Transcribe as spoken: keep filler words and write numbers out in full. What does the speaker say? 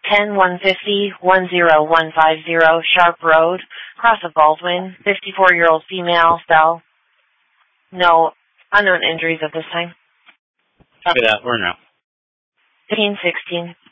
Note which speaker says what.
Speaker 1: ten one fifty one zero one five zero Sharp Road, Cross of Baldwin, fifty-four-year-old female, fell. No unknown injuries at this time.
Speaker 2: Copy that. We're now.
Speaker 1: fifteen sixteen.